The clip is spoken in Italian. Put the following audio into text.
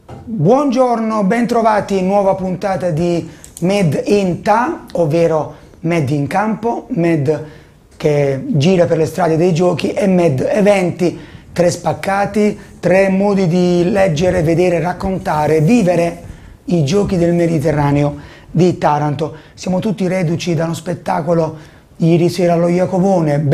Buongiorno, bentrovati in nuova puntata di Med in Ta, ovvero Med in Campo, Med che gira per le strade dei giochi e Med Eventi, tre spaccati, tre modi di leggere, vedere, raccontare, vivere i giochi del Mediterraneo di Taranto. Siamo tutti reduci da uno spettacolo ieri sera allo Iacovone.